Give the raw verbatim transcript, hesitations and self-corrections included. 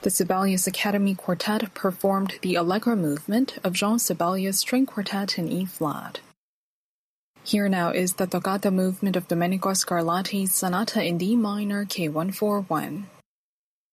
The Sibelius Academy Quartet performed the Allegro movement of Jean Sibelius String Quartet in E-flat. Here now is the Toccata movement of Domenico Scarlatti's Sonata in D minor K one forty-one.